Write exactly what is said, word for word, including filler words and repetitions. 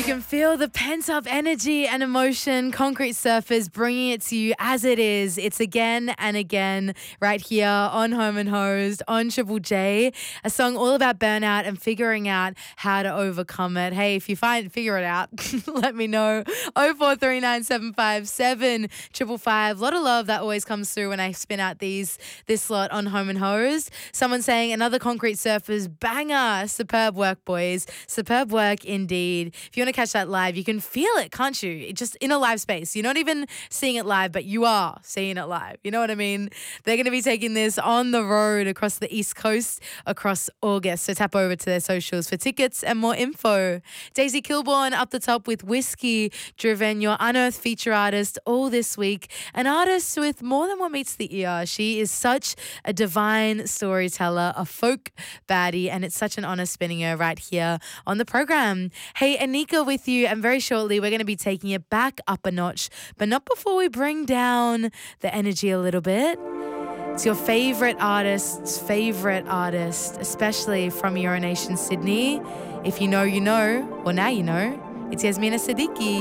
can feel the pent-up energy and emotion. Concrete Surfers bringing it to you as it is. It's again and again right here on Home and Hosed on Triple J. A song all about burnout and figuring out how to overcome it. Hey, if you find figure it out, let me know. oh four three nine seven five seven five five. A lot of love that always comes through when I spin out these this slot on Home and Hosed. Someone saying another Concrete Surfers banger. Superb work, boys. Superb work indeed. If you want to catch that live, you can feel it, can't you? It just in a live space. You're not even seeing it live, but you are seeing it live. You know what I mean? They're going to be taking this on the road across the East Coast across August. So tap over to their socials for tickets and more info. Daisy Kilborn up the top with Whiskey Driven, your Unearthed feature artist all this week. An artist with more than what meets the ear. She is such a divine storyteller, a folk baddie, and it's such an honor spinning her right here on the program. Hey, Anika with you, and very shortly we're going to be taking it back up a notch, but not before we bring down the energy a little bit. It's your favorite artist's favorite artist, especially from Euronation Sydney. If you know, you know. Well, now you know. It's Yasmina Siddiqui.